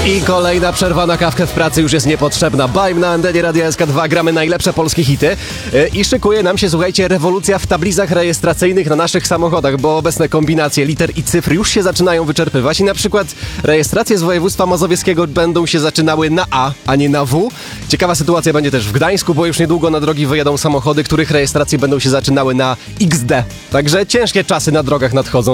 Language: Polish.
I kolejna przerwa na kawkę w pracy już jest niepotrzebna. Bajm na antenie Radia SK2, gramy najlepsze polskie hity. I szykuje nam się, słuchajcie, rewolucja w tablicach rejestracyjnych na naszych samochodach, bo obecne kombinacje liter i cyfr już się zaczynają wyczerpywać i na przykład rejestracje z województwa mazowieckiego będą się zaczynały na A nie na W. Ciekawa sytuacja będzie też w Gdańsku, bo już niedługo na drogi wyjadą samochody, których rejestracje będą się zaczynały na XD. Także ciężkie czasy na drogach nadchodzą.